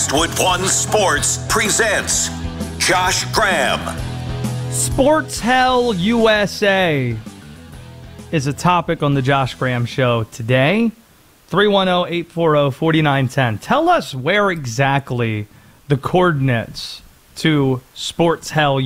Westwood One Sports presents Josh Graham. Sports Hell USA is a topic on the Josh Graham Show today. 310-840-4910. Tell us where exactly the coordinates to Sports Hell